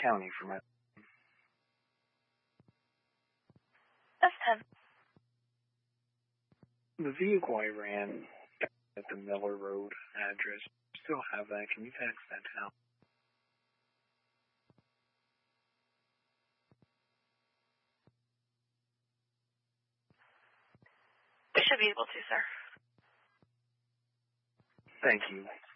county for my... That's 10. The vehicle I ran at the Miller Road address, still have that. Can you fax that out? We should be able to, sir. Thank you.